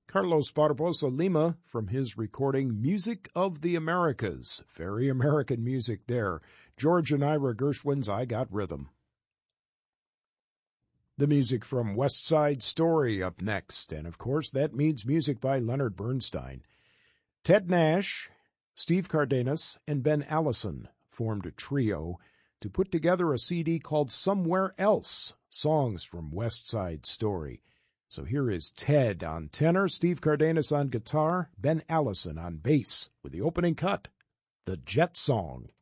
Carlos Barbosa Lima from his recording Music of the Americas. Very American music there. George and Ira Gershwin's I Got Rhythm. The music from West Side Story up next, and of course that means music by Leonard Bernstein. Ted Nash, Steve Cardenas, and Ben Allison formed a trio to put together a CD called Somewhere Else, Songs from West Side Story. So here is Ted on tenor, Steve Cardenas on guitar, Ben Allison on bass, with the opening cut, The Jet Song.